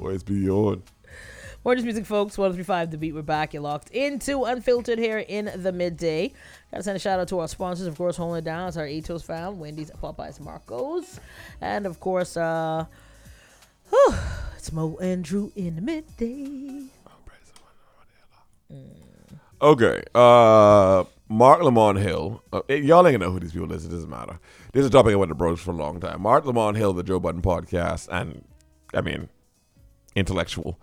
Boys beyond. More Just Music, folks. 103.5 The Beat. We're back. You're locked into Unfiltered here in the midday. Gotta send a shout out to our sponsors, of course, holding it down. It's our Atos fam, Wendy's, Popeyes, Marcos. And of course, it's Mo and Drew in the midday. Okay. Mark Lamont Hill. Y'all ain't gonna know who these people is. It doesn't matter. This is a topic I wanted to broach for a long time. Mark Lamont Hill, the Joe Budden podcast, and I mean, intellectual,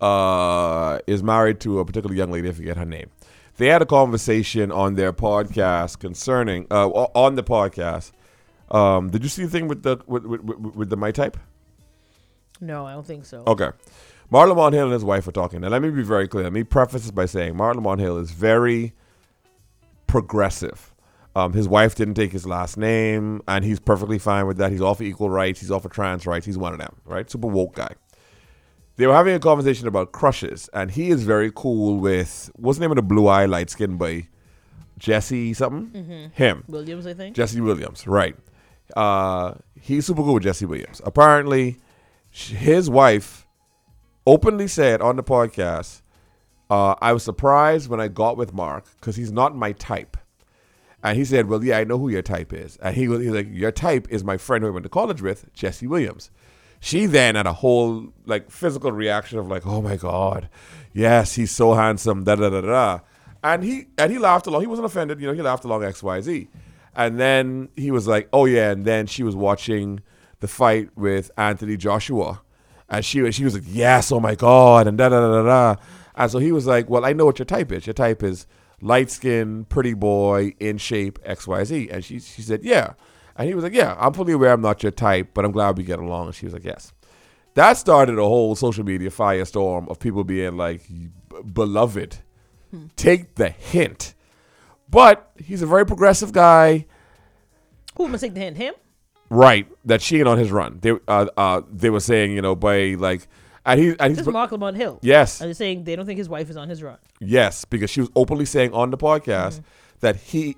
is married to a particular young lady. I forget her name. They had a conversation on their podcast concerning on the podcast. Did you see the thing with the My Type? No, I don't think so. Okay. Mark Lamont Hill and his wife are talking. Now, let me be very clear. Let me preface this by saying Mark Lamont Hill is very progressive. His wife didn't take his last name, and he's perfectly fine with that. He's all for equal rights. He's all for trans rights. He's one of them, right? Super woke guy. They were having a conversation about crushes, and he is very cool with, what's the name of the blue-eye, light-skinned boy? Jesse something? Mm-hmm. Him. Williams, I think. Jesse Williams, right. He's super cool with Jesse Williams. Apparently, his wife openly said on the podcast, I was surprised when I got with Mark because he's not my type. And he said, well, yeah, I know who your type is. And he was like, your type is my friend who I went to college with, Jesse Williams. She then had a whole like physical reaction of like, oh my God, yes, he's so handsome, da da da da. And he laughed along. He wasn't offended, he laughed along XYZ. And then he was like, oh yeah, and then she was watching the fight with Anthony Joshua. And she was like, yes, oh my God, and da da da da da. And so he was like, well, I know what your type is. Your type is light skin, pretty boy, in shape, XYZ. And she said, yeah. And he was like, yeah, I'm fully aware I'm not your type, but I'm glad we get along. And she was like, yes. That started a whole social media firestorm of people being like, beloved, take the hint. But he's a very progressive guy. Who must take the hint? Him? Right, that she ain't on his run. They were saying, by like, and he's this is Mark Lamont Hill. Yes. And they're saying they don't think his wife is on his run. Yes, because she was openly saying on the podcast that he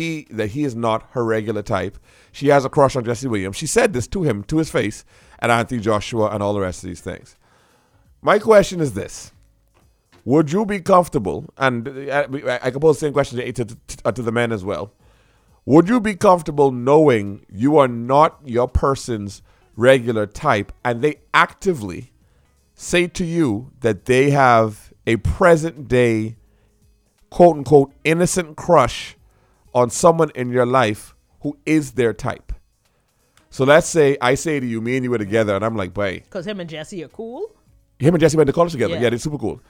is not her regular type. She has a crush on Jesse Williams. She said this to him, to his face, and Anthony Joshua and all the rest of these things. My question is this. Would you be comfortable, and I could pose the same question to the men as well, would you be comfortable knowing you are not your person's regular type and they actively say to you that they have a present day, quote unquote, innocent crush on someone in your life who is their type? So let's say I say to you, me and you were together, and I'm like, boy. Because him and Jesse are cool? Him and Jesse went to college together. Yeah. Yeah, they're super cool.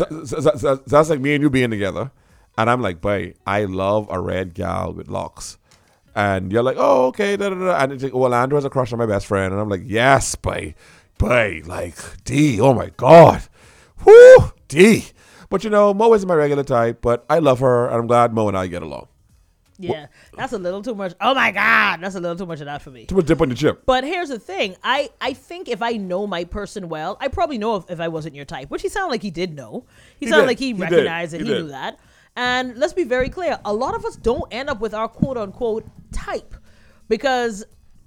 That's like me and you being together. And I'm like, boy, I love a red gal with locks. And you're like, oh, okay. Da, da, da. And it's like, well, Andrew has a crush on my best friend. And I'm like, yes, boy, like, D, oh my God. Whoo, D. But Mo isn't my regular type, but I love her, and I'm glad Mo and I get along. Yeah, that's a little too much. Oh my God, that's a little too much of that for me. Too much dip on your chip. But here's the thing. I think if I know my person well, I probably know if I wasn't your type, which he sounded like he did know. He sounded like he recognized it. He knew that. And let's be very clear. A lot of us don't end up with our quote unquote type because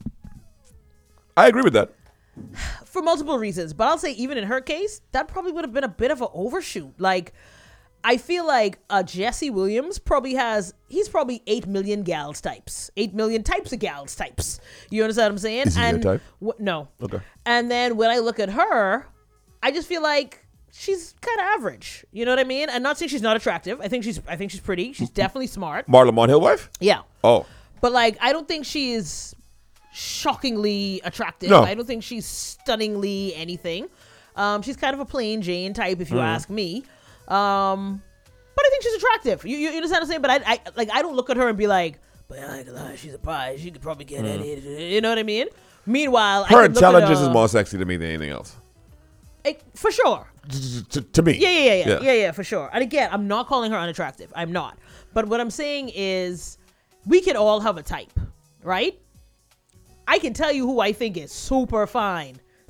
I agree with that. For multiple reasons. But I'll say even in her case, that probably would have been a bit of an overshoot. Like, I feel like Jesse Williams he's probably 8 million gals types. 8 million types of gals types. You understand what I'm saying? Is he your type? No. Okay. And then when I look at her, I just feel like she's kind of average. You know what I mean? I'm not saying she's not attractive. I think she's pretty. She's definitely smart. Mark Lamont Hill wife? Yeah. Oh. But like, I don't think she's shockingly attractive. No. I don't think she's stunningly anything. She's kind of a plain Jane type, if you ask me. But I think she's attractive. You understand what I'm saying? But I don't look at her and be like, but I ain't gonna lie, she's a prize. She could probably get it. You know what I mean? Meanwhile, her intelligence is more sexy to me than anything else. For sure. To me. Yeah, for sure. And again, I'm not calling her unattractive. I'm not. But what I'm saying is we can all have a type, right? I can tell you who I think is super fine.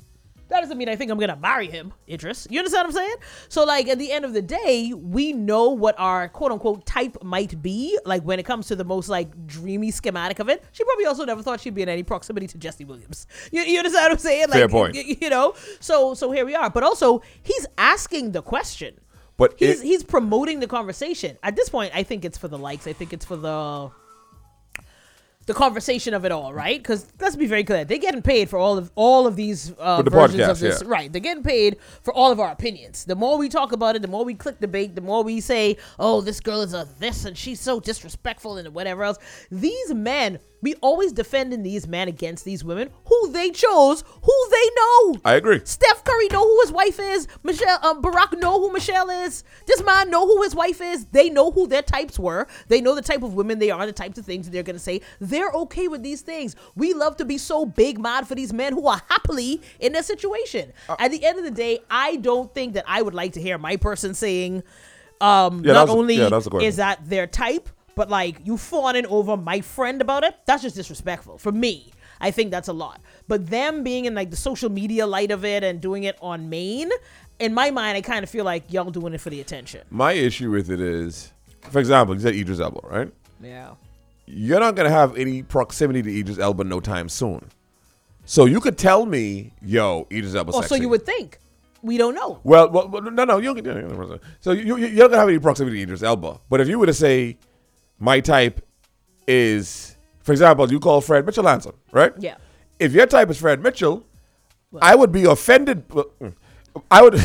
That doesn't mean I think I'm gonna marry him, Idris. You understand what I'm saying? So like at the end of the day, we know what our quote unquote type might be. Like when it comes to the most like dreamy schematic of it, she probably also never thought she'd be in any proximity to Jesse Williams. You understand what I'm saying? Like, Fair point. You know. So here we are. But also he's asking the question. But He's promoting the conversation. At this point, I think it's for the likes. I think it's for the conversation of it all, right? Because let's be very clear, they're getting paid for all of these the versions podcast, of this, yeah. right? They're getting paid for all of our opinions. The more we talk about it, the more we click debate, the more we say, "Oh, this girl is a this and she's so disrespectful" and whatever else. These men, we always defending these men against these women who they chose, who they know. I agree. Steph Curry know who his wife is. Barack know who Michelle is. This man know who his wife is. They know who their types were. They know the type of women they are, the types of things they're going to say. They're okay with these things. We love to be so big mad for these men who are happily in their situation. At the end of the day, I don't think that I would like to hear my person saying, not only is that their type, but like you fawning over my friend about it. That's just disrespectful for me. I think that's a lot. But them being in like the social media light of it and doing it on main, in my mind, I kind of feel like y'all doing it for the attention. My issue with it is, for example, you said Idris Elba, right? Yeah. You're not going to have any proximity to Idris Elba no time soon. So you could tell me, yo, Idris Elba's sexy. So you would think. We don't know. Well, no. So you're not going to have any proximity to Idris Elba. But if you were to say, my type is, for example, you call Fred Mitchell handsome, right? Yeah. If your type is Fred Mitchell, I would be offended. I would.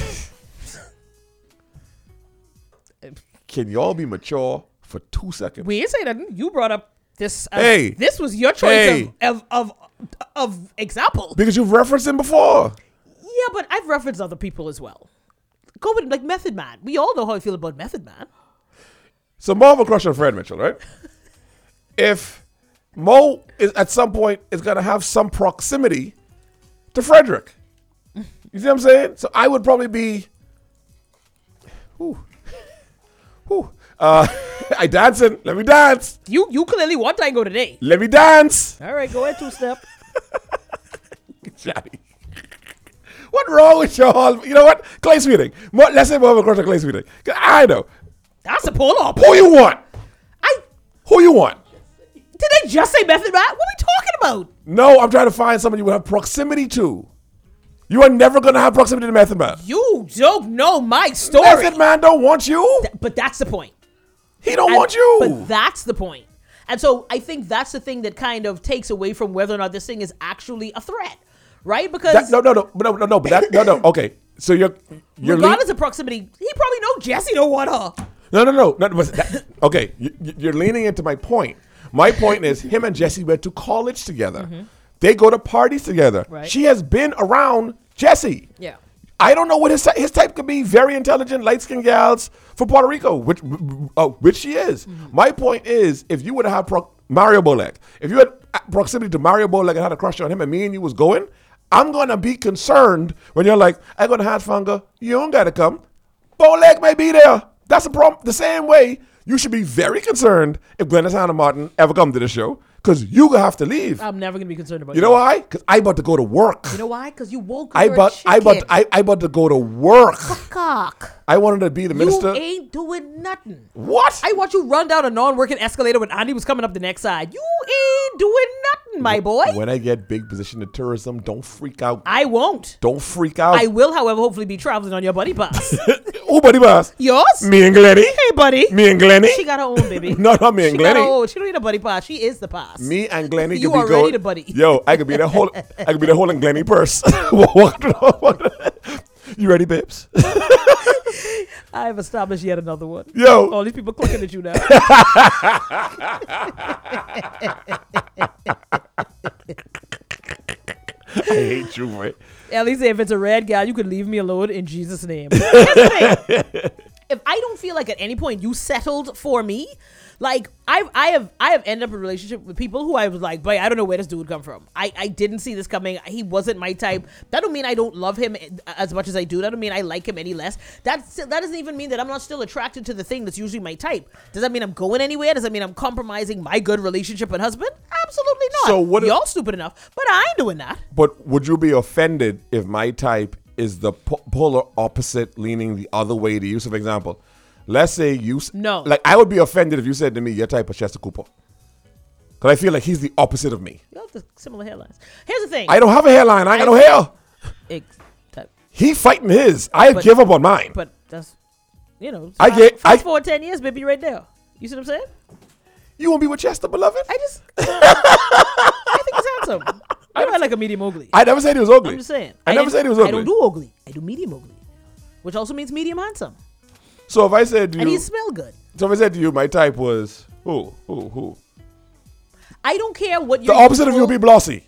Can y'all be mature for 2 seconds? We ain't say that. You brought up this. Hey. This was your choice of example. Because you've referenced him before. Yeah, but I've referenced other people as well. Go with like Method Man. We all know how I feel about Method Man. So Mo have a crush on Fred Mitchell, right? If Mo is at some point is gonna have some proximity to Frederick. You see what I'm saying? So I would probably be I dancing. Let me dance. You clearly want tango today. Let me dance. All right, go ahead, two-step. Johnny. What wrong with y'all? You know what? Clay Sweeting. Let's say Mo have a crush on Clay Sweeting. I know. That's a polar. Who you want? Who you want? Did they just say Method Man? What are we talking about? No, I'm trying to find somebody you would have proximity to. You are never going to have proximity to Method Man. You don't know my story. Method Man don't want you. But that's the point. He don't want you. But that's the point. And so I think that's the thing that kind of takes away from whether or not this thing is actually a threat. Right? Because no. Okay. So you're regardless of proximity, he probably know Jesse don't want her. No. Okay, you're leaning into my point. My point is him and Jesse went to college together. Mm-hmm. They go to parties together. Right. She has been around Jesse. Yeah. I don't know what his type could be. Very intelligent, light-skinned gals from Puerto Rico, which she is. Mm-hmm. My point is, if you would have Mario Bolek, if you had proximity to Mario Bolek and had a crush on him and me and you was going, I'm going to be concerned when you're like, I'm going to have Fanga. You don't got to come. Bolek may be there. That's the problem. The same way, you should be very concerned if Glennis Hannah Martin ever come to the show, because you gonna have to leave. I'm never gonna be concerned about you. You know why? Because I about to go to work. You know why? Because you woke up. I about to go to work. Cock. I wanted to be the minister. You ain't doing nothing. What? I watch you run down a non-working escalator when Andy was coming up the next side. You ain't doing nothing, my boy. When I get big position in tourism, don't freak out. I won't. Don't freak out. I will, however, hopefully be traveling on your buddy pass. Who buddy pass? Yours? Me and Glenny. Hey, buddy. Me and Glenny. She got her own, baby. No, not me and Glenny. She don't need a buddy pass. She is the pass. Me and Glenny. You already the buddy. Yo, I could be the whole. I could be the whole in Glenny purse. You ready, babes? I have established yet another one. Yo. All these people clicking at you now. I hate you, boy. At least if it's a red guy, you could leave me alone in Jesus' name. Here's the thing. if I don't feel like at any point you settled for me, like I have ended up in a relationship with people who I was like, boy, I don't know where this dude come from. I didn't see this coming. He wasn't my type. That don't mean I don't love him as much as I do. That don't mean I like him any less. That doesn't even mean that I'm not still attracted to the thing that's usually my type. Does that mean I'm going anywhere? Does that mean I'm compromising my good relationship and husband? Absolutely not. So what y'all stupid enough, but I ain't doing that. But would you be offended if my type is the polar opposite, leaning the other way to you? So, for example, let's say you... No. Like, I would be offended if you said to me, your type of Chester Cooper. Because I feel like he's the opposite of me. You have the similar hairlines. Here's the thing. I don't have a hairline. I ain't got no hair. He fighting his. I give up on mine. But that's, you know, I forward 10 years, baby, right there. You see what I'm saying? You want to be with Chester, beloved? I think he's handsome. I don't like a medium ugly. I never said he was ugly. I'm just saying. I never said he was ugly. I don't do ugly. I do medium ugly, which also means medium handsome. So if I said to you... And he smell good. So if I said to you, my type was... Who? I don't care what your... The opposite of you would be Blossy.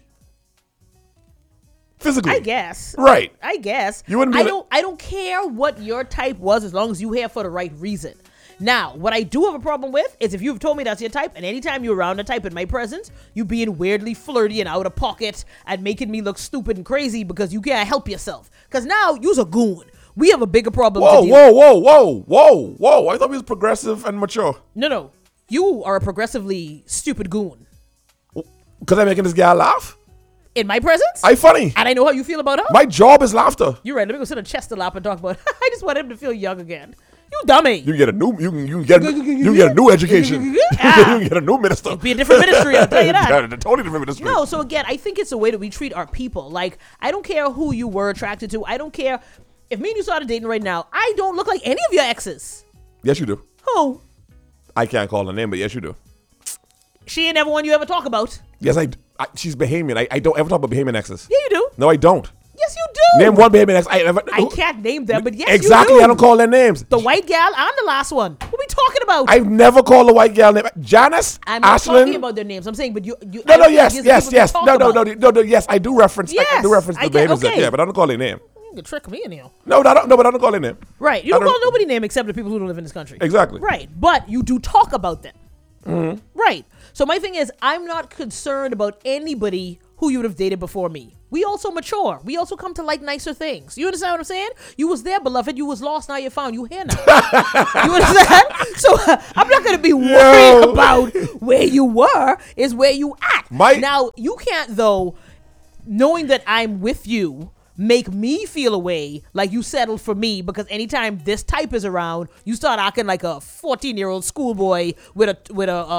Physically. I guess. Right. I guess. You wouldn't be I don't care what your type was as long as you here for the right reason. Now, what I do have a problem with is if you've told me that's your type, and anytime you're around a type in my presence, you being weirdly flirty and out of pocket and making me look stupid and crazy because you can't help yourself. Because now you's a goon. We have a bigger problem to deal with. Whoa. I thought he was progressive and mature. No. You are a progressively stupid goon. Because I'm making this guy laugh? In my presence? I funny. And I know how you feel about her? My job is laughter. You're right. Let me go sit on Chester lap and talk about I just want him to feel young again. You dummy. You can get a new education. You can get a new minister. It'd be a different ministry, I'll tell you that. A totally different ministry. No, so again, I think it's the way that we treat our people. Like, I don't care who you were attracted to. I don't care. If me and you started dating right now, I don't look like any of your exes. Yes, you do. Who? I can't call her name, but yes, you do. She ain't never one you ever talk about. Yes, she's Bahamian. I don't ever talk about Bahamian exes. Yeah, you do. No, I don't. Yes, you do. Name one Bahamian ex. I can't name them, but yes, exactly, you do. I don't call their names. The white gal, I'm the last one. What are we talking about? I've never called a white gal name. Janice, I'm not Ashlyn. talking about their names. I'm saying, but you. Yes. No, yes, I do reference. Yes, I do reference the Bahamians. okay. Yeah, but I don't call their name. You can trick me in here. No, but I don't call their name. Right. You don't call nobody name except the people who don't live in this country. Exactly. Right. But you do talk about them. Mm-hmm. Right. So my thing is, I'm not concerned about anybody who you would have dated before me. We also mature. We also come to like nicer things. You understand what I'm saying? You was there, beloved. You was lost. Now you're found. You here now. You understand? So I'm not going to be worried about where you were. Is where you at. Now, you can't, though, knowing that I'm with you, make me feel a way like you settled for me because anytime this type is around, you start acting like a 14-year-old schoolboy with a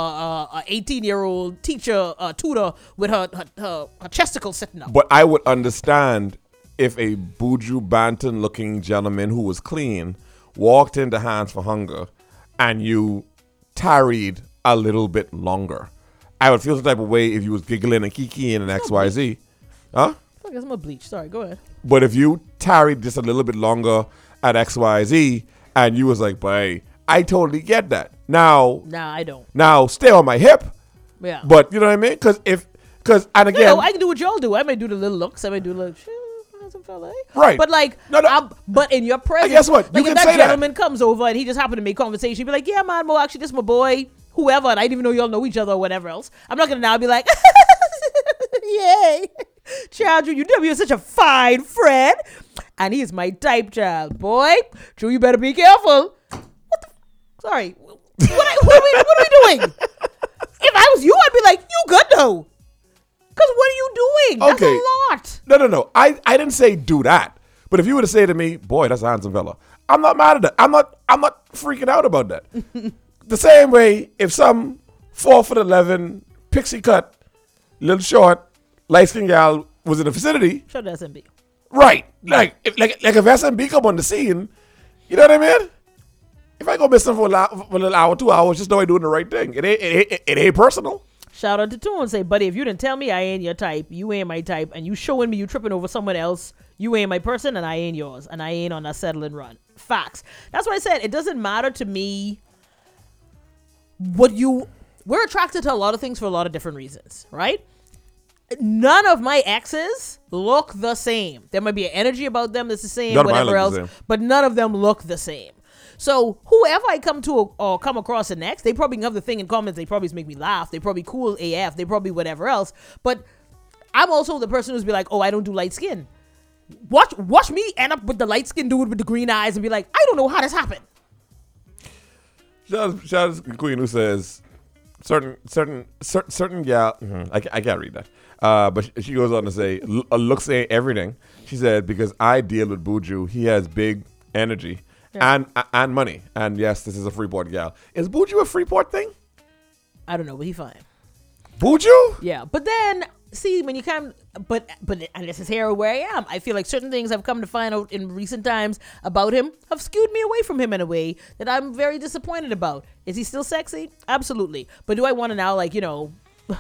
18-year-old teacher tutor with her chesticle sitting up. But I would understand if a Buju Banton looking gentleman who was clean walked into Hands for Hunger and you tarried a little bit longer. I would feel some type of way if you was giggling and kikiing and XYZ. Huh? I guess I'm a bleach. Sorry, go ahead. But if you tarried just a little bit longer at XYZ and you was like, boy, I totally get that. Now, I don't. Now, stay on my hip. Yeah. But you know what I mean? Because and again. I can do what y'all do. I might do the little looks. I might do the like, right. But like, but in your presence, guess what? You like can if that say gentleman comes over and he just happened to make conversation, be like, yeah, man, Mo, actually, this is my boy, whoever, and I didn't even know y'all know each other or whatever else. I'm not going to now be like, yay. Child, you know you're such a fine friend. And he is my type, child. Boy, Drew, you better be careful. Sorry. What are we doing? If I was you, I'd be like, you good though. Because what are you doing? That's a lot. No. I didn't say do that. But if you were to say to me, boy, that's a handsome fella, I'm not mad at that. I'm not freaking out about that. The same way, if some 4'11", pixie cut, little short, light-skinned gal was in the vicinity. Show the SMB. Right. Like if SMB come on the scene, you know what I mean? If I go missing for a little hour, 2 hours, just know I'm doing the right thing. It ain't personal. Shout out to Toon and say, buddy, if you didn't tell me I ain't your type, you ain't my type, and you showing me you tripping over someone else, you ain't my person and I ain't yours, and I ain't on that settle and run. Facts. That's what I said. It doesn't matter to me we're attracted to a lot of things for a lot of different reasons, right? None of my exes look the same. There might be an energy about them that's the same, whatever else, but none of them look the same. So whoever I come to or come across the next, they probably have the thing in common. They probably make me laugh. They probably cool AF. They probably whatever else. But I'm also the person who's be like, oh, I don't do light skin. Watch me end up with the light skin dude with the green eyes and be like, I don't know how this happened. Shout out to the queen who says certain gal. I can't read that. But she goes on to say, looks ain't everything. She said, because I deal with Buju, he has big energy and money. And yes, this is a Freeport gal. Is Buju a Freeport thing? I don't know, but he fine. Buju? Yeah, but then see when you come, but and this is here where I am. I feel like certain things I've come to find out in recent times about him have skewed me away from him in a way that I'm very disappointed about. Is he still sexy? Absolutely. But do I want to now, like, you know,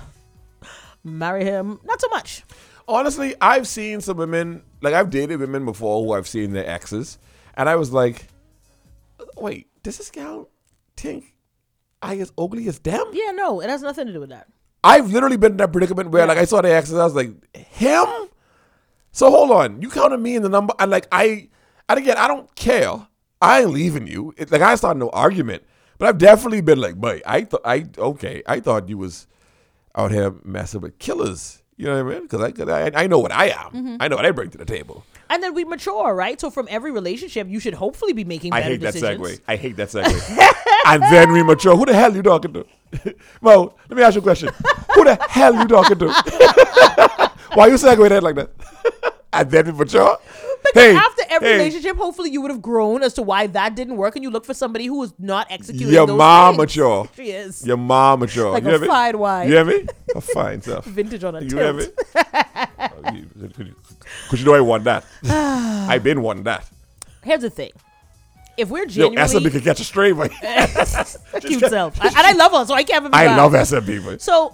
marry him? Not so much. Honestly, I've seen some women, like I've dated women before who I've seen their exes, and I was like, wait, does this gal think I as ugly as them? Yeah, no, it has nothing to do with that. I've literally been in that predicament where like I saw the exes, I was like, him? So hold on, you counted me in the number, and like and again, I don't care. I ain't leaving you. Like I started no argument, but I've definitely been like, boy, I thought you was out here messing with killers. You know what I mean? Because I know what I am. Mm-hmm. I know what I bring to the table. And then we mature, right? So from every relationship, you should hopefully be making better decisions. I hate that segue. And then we mature. Who the hell you talking to? Mo, let me ask you a question. Who the hell you talking to? Why you segue that like that? And then we mature? Because after every relationship, hopefully you would have grown as to why that didn't work, and you look for somebody who was not executing your those mom things. mature. She is. Your mom mature. Like you a fine wine. You hear me? A fine stuff. Vintage on a you tilt. Hear me? Because you know I want that. I've been wanting that. Here's the thing. If we're genuinely... SMB can catch a stray, boy. Cute self. And I love her, so I can't be I love SMB, boy. So...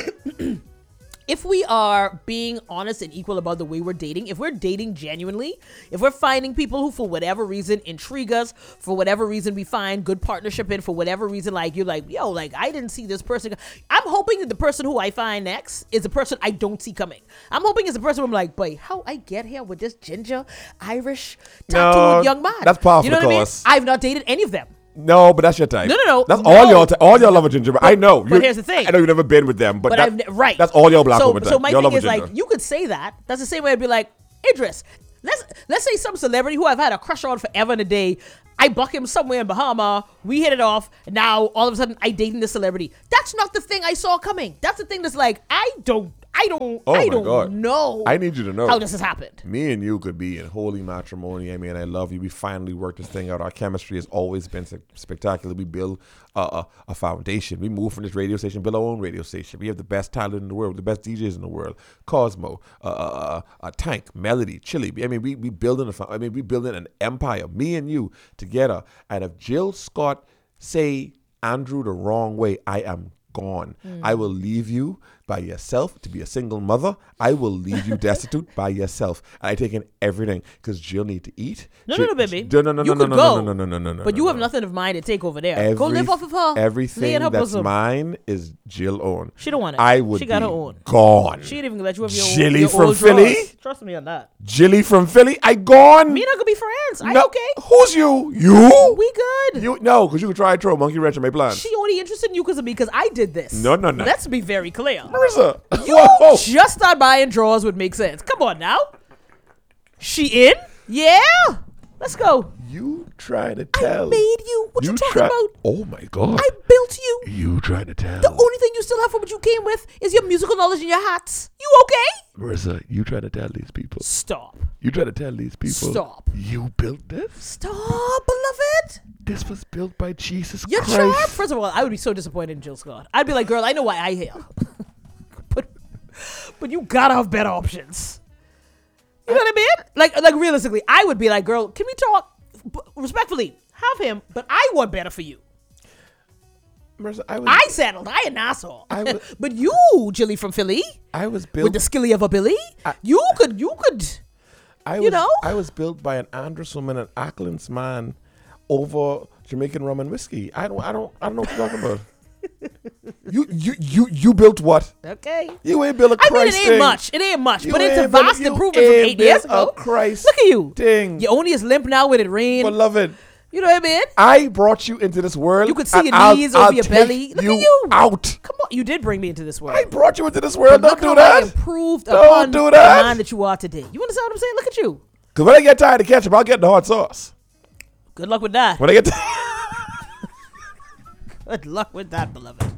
if we are being honest and equal about the way we're dating, if we're dating genuinely, if we're finding people who for whatever reason intrigue us, for whatever reason we find good partnership in, for whatever reason, like you're like, yo, like I didn't see this person. I'm hoping that the person who I find next is a person I don't see coming. I'm hoping it's a person who I'm like, boy, how I get here with this ginger, Irish, tattooed young man. That's powerful. You know what I mean? I've not dated any of them. No, but that's your type. No. That's all y'all love a ginger. I know. But here's the thing. I know you've never been with them, but right. That's all y'all black women type. So my y'all thing is like, you could say that. That's the same way I'd be like, Idris, let's say some celebrity who I've had a crush on forever and a day. I buck him somewhere in Bahama. We hit it off. And now all of a sudden I dating this celebrity. That's not the thing I saw coming. That's the thing that's like, I don't know. I need you to know how this has happened. Me and you could be in holy matrimony. I mean, I love you. We finally worked this thing out. Our chemistry has always been spectacular. We build a foundation. We move from this radio station, build our own radio station. We have the best talent in the world, the best DJs in the world. Cosmo, Tank, Melody, Chili. I mean, we building we building an empire. Me and you together. And if Jill Scott say Andrew the wrong way, I am gone. I will leave you by yourself to be a single mother. I will leave you destitute by yourself. And I taken everything because Jill need to eat. No, baby. No. But you have nothing of mine to take over there. Go live off of her. Everything that's mine is Jill own. She don't want it. I would. She got her own. Gone. She didn't even let you have your own. Jilly from Philly. Trust me on that. Jilly from Philly. I gone. Me and her could be friends. I okay. Who's you? You? We good. You no, because you could try and throw a monkey wrench in my plans. She only interested in you because of me because I did this. No. Let's be very clear. Marissa. You just start buying drawers would make sense. Come on now. She in? Yeah. Let's go. You try to tell. I made you. What you talking about? Oh my God. I built you. You try to tell. The only thing you still have from what you came with is your musical knowledge and your hats. You okay? Marissa, you try to tell these people. Stop. You try to tell these people. Stop. You built this? Stop, beloved. This was built by Jesus You're Christ. charmed. First of all, I would be so disappointed in Jill Scott. I'd be like, girl, I know why I here. but you gotta have better options. You know what I mean? Like realistically, I would be like, girl, can we talk respectfully? Have him, but I want better for you. Marissa, I settled. I an asshole. But you, Jilly from Philly, I was built with the skilly of a Billy. You could. I was built by an Andros woman, an Ackland's man, over Jamaican rum and whiskey. I don't know what you're talking about. You built what? Okay. You ain't built a Christ it ain't thing. much. It ain't much. But it's a vast improvement from 8 years ago. Christ Look at you. thing. Your only is limp now when it rained. Beloved. You know what I mean? I brought you into this world. You could see and your knees over your take belly. Look at you you. out. Come on, you did bring me into this world. I brought you into this world. Look Don't do how I that. improved Don't upon do the that. man that you are today. You understand what I'm saying? Look at you. Because when I get tired of ketchup, I'll get the hot sauce. Good luck with that. When I get Good luck with that, beloved.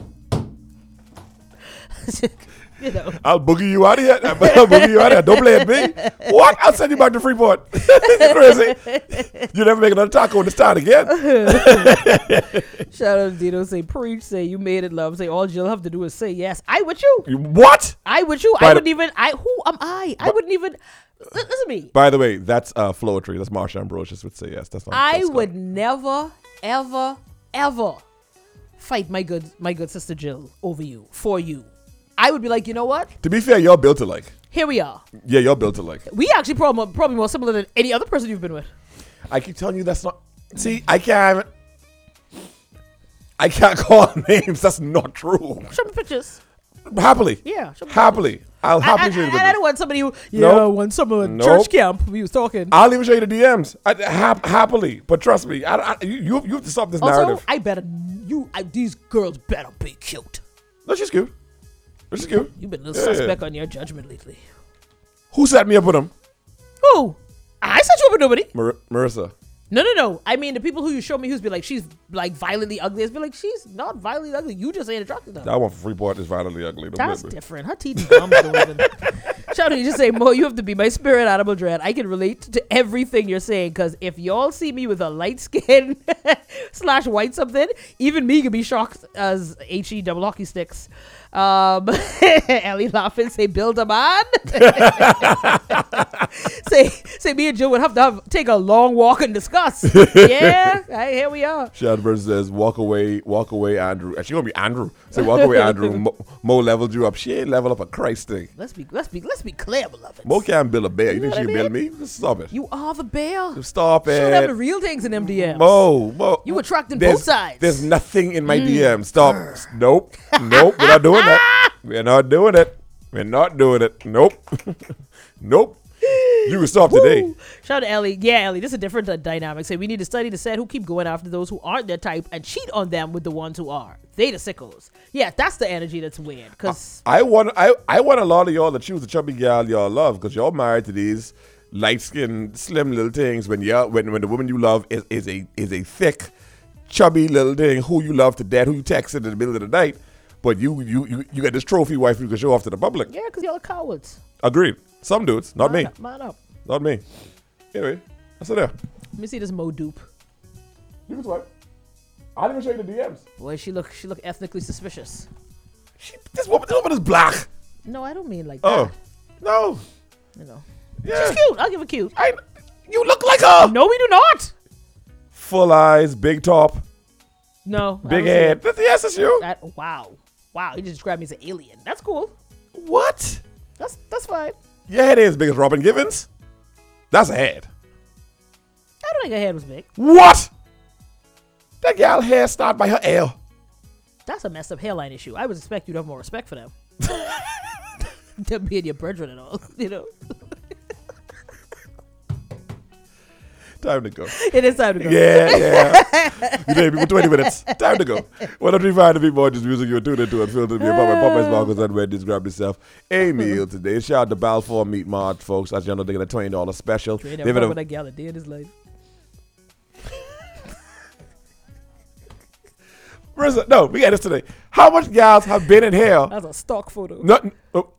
You know. I'll boogie you out of here. I'll boogie you out of here. Don't blame me. What? I'll send you back to Freeport. You crazy? You never make another taco in this town again. Shout out to Dino. Say, preach. Say, you made it, love. Say, all you'll have to do is say yes. I with you. What? I with you. I wouldn't even. Who am I? I wouldn't even. Listen to me. By the way, that's Flowetry. That's Marsha Ambrosius would say yes. That's not. I that's would never, ever, ever fight my good sister Jill over you, for you. I would be like, you know what? To be fair, y'all built alike. Here we are. Yeah, y'all built alike. We actually probably more similar than any other person you've been with. I keep telling you that's not. See, I can't call names. That's not true. Show me pictures. Happily. Yeah. Show me Happily. I'll happily show you the I pictures. don't want somebody who, Nope. when someone Nope. church camp, we was talking. I'll even show you the DMs. Happily. But trust me, you have to stop this Also, narrative. these girls better be cute. No, she's cute. She's cute. You've been a little suspect on your judgment lately. Who set me up with him? Who? I set you up with nobody. Marissa. No. I mean, the people who you show me who's be like, she's like violently ugly. It's be like, she's not violently ugly. You just ain't attracted to her. That one for Freeport is violently ugly. Don't That's blame me. different. Her teeth and gums don't even. Shout out, you just say, Mo, you have to be my spirit animal, Dread. I can relate to everything you're saying, because if y'all see me with a light skin / white something, even me can be shocked as HE double hockey sticks. Ellie laughing, say, build a man. say me and Jill would have to take a long walk and discuss. Yeah, here we are. Shadbird says, walk away, Andrew. And she gonna be Andrew. Say, walk away, Andrew. Mo leveled you up. She ain't level up a Christ thing. Let's be clear, beloved. Mo can't build a bear. You know think she what can I build me? Stop it. You are the bear. Stop Show them the it. real things in MDMs. Mo. You attracting both sides. There's nothing in my DM. Stop. Nope. We're not doing that. We're not doing it. Nope. Nope. You can stop today. Woo. Shout out to Ellie. Yeah, Ellie, this is a different dynamic. Say we need to study the set who keep going after those who aren't their type and cheat on them with the ones who are. They the sickos. Yeah, that's the energy that's weird. Cause I want a lot of y'all to choose the chubby gal y'all love, because y'all married to these light skinned, slim little things. When the woman you love is a thick, chubby little thing who you love to death, who you text in the middle of the night, but you got this trophy wife you can show off to the public. yeah, because y'all are cowards. Agreed. Some dudes, not me. Man up. Not me. Anyway, that's it there. Let me see this Mo dupe. You can swipe. I didn't even show you the DMs. Boy, she look ethnically suspicious. This woman is black. No, I don't mean like that. Oh, no. You know. Yeah. She's cute. I'll give her cute. You look like her. No, we do not. Full eyes, big top, No. I big don't see head. it. Yes, it's you. Wow. He just described me as an alien. That's cool. What? That's fine. Your head is as big as Robin Givens? That's a head. I don't think her head was big. What? That gal hair start by her L. That's a messed up hairline issue. I would expect you to have more respect for them. Them being your brethren and all, you know. Time to go. It is time to go. Yeah. You know, people 20 minutes. Time to go. 103.5 to be more just music you're tuned into and filled to be about my Popeyes Marcos and Wendy's. Grab yourself a meal today. Shout out to Balfour Meat Mart, folks. As you know, they get a $20 special. Trey never talked about that gal a day in his life. No, we got this today. How much gals have been in here? That's a stock photo. Nothing. Oh.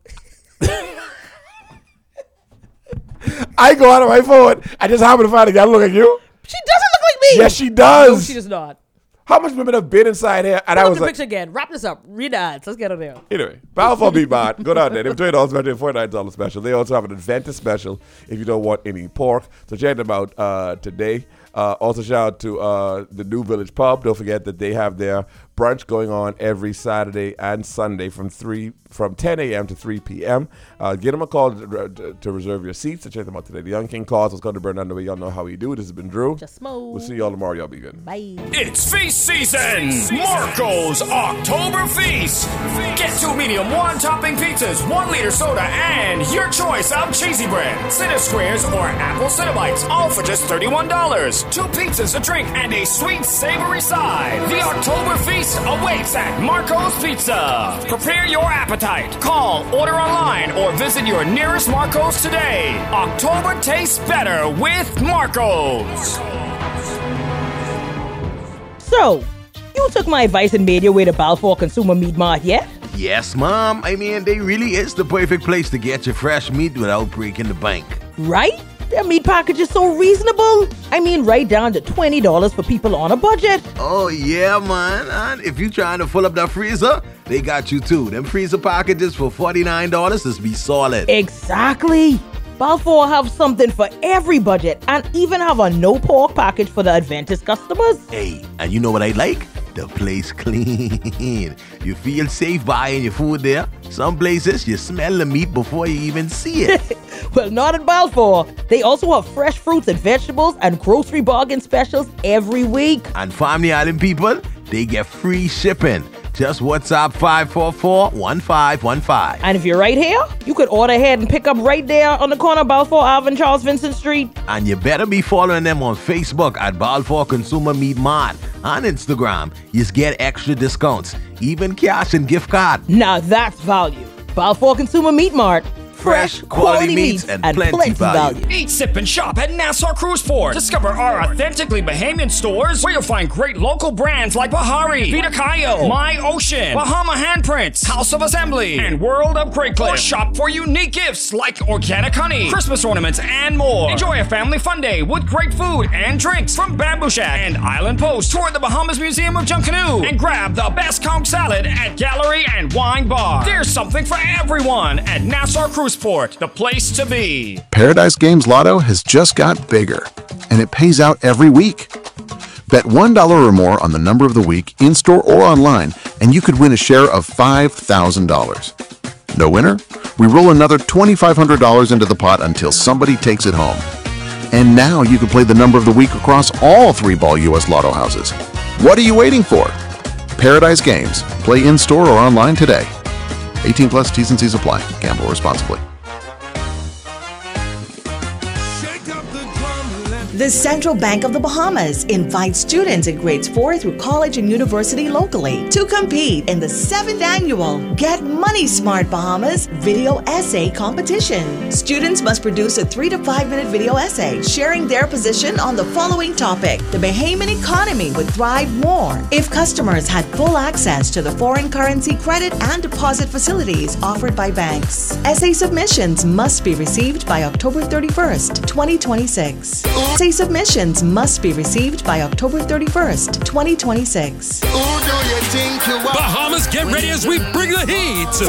I go out of my phone. I just happen to find a gal look like you. She doesn't look like me. Yes, she does. No, she does not. How much women have been inside here? And Put I up was the like, picture again. Wrap this up. Read the ads. Let's get on there. anyway, Balfour Meat Mart. Go down there. They have $20 special, $49 special. They also have an Adventus special if you don't want any pork. So check them out today. Also shout out to the New Village Pub. Don't forget that they have their brunch going on every Saturday and Sunday from 10 a.m. to 3 p.m. Give them a call to reserve your seats to check them out today. The Young King calls. Let's go to Bernardo. Y'all know how we do. This has been Drew. Just smoke. We'll see y'all tomorrow. Y'all be good. Bye. It's feast season. Marco's October Feast. Get 2 medium, 1 topping pizzas, 1 liter soda, and your choice of cheesy bread, Cinnamon squares, or apple Cinnabites, all for just $31. 2 pizzas, a drink, and a sweet savory side. The October Feast awaits at Marco's Pizza. Prepare your appetite. Call, order online, or visit your nearest Marco's today. October tastes better with Marco's. So, you took my advice and made your way to Balfour Consumer Meat Mart yet? Yes, Mom. I mean, they really is the perfect place to get your fresh meat without breaking the bank. Right? Their meat package is so reasonable. I mean, right down to $20 for people on a budget. Oh, yeah, man. And if you trying to fill up that freezer, they got you too. Them freezer packages for $49 is be solid. Exactly. Balfour have something for every budget and even have a no pork package for the Adventist customers. Hey, and you know what I like? The place clean. You feel safe buying your food there. Some places you smell the meat before you even see it. Well, not at Balfour. They also have fresh fruits and vegetables and grocery bargain specials every week. And Family Island people, they get free shipping. Just WhatsApp 544-1515. And if you're right here, you could order ahead and pick up right there on the corner of Balfour Ave and Charles Vincent Street. And you better be following them on Facebook at Balfour Consumer Meat Mart. On Instagram, you get extra discounts, even cash and gift card. Now that's value. Balfour Consumer Meat Mart. Fresh, quality meats, and plenty value. Eat, sip, and shop at Nassau Cruise Port. Discover our authentically Bahamian stores where you'll find great local brands like Bahari, Vita Cayo, My Ocean, Bahama Handprints, House of Assembly, and World of Great Cliff. Or shop for unique gifts like organic honey, Christmas ornaments, and more. Enjoy a family fun day with great food and drinks from Bamboo Shack and Island Post. Tour the Bahamas Museum of Junkanoo and grab the best conch salad at Gallery and Wine Bar. There's something for everyone at Nassau Cruise Port, the place to be. Paradise Games Lotto has just got bigger, and it pays out every week. Bet $1 or more on the number of the week, in-store or online, and you could win a share of $5,000. No winner? We roll another $2,500 into the pot until somebody takes it home. And now you can play the number of the week across all 3 Ball U.S. Lotto houses. What are you waiting for? Paradise Games. Play in-store or online today. 18 plus, T's and C's apply. Gamble responsibly. The Central Bank of the Bahamas invites students in grades 4 through college and university locally to compete in the 7th annual Get Money Smart Bahamas video essay competition. Students must produce a 3 to 5 minute video essay sharing their position on the following topic: the Bahamian economy would thrive more if customers had full access to the foreign currency credit and deposit facilities offered by banks. Essay submissions must be received by October 31st, 2026. Essay submissions must be received by October 31st, 2026. Bahamas, get ready as we bring the heat.